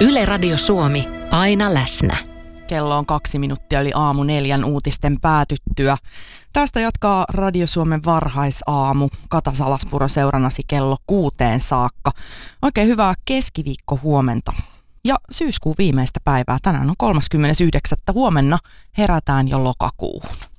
Yle Radio Suomi, aina läsnä. Kello on 2 minuuttia yli 4:00 uutisten päätyttyä. Tästä jatkaa Radio Suomen varhaisaamu. Kata Salaspuro seurannasi kello 6 saakka. Oikein hyvää keskiviikko huomenta. Ja syyskuun viimeistä päivää. Tänään on 39. Huomenna herätään jo lokakuuhun.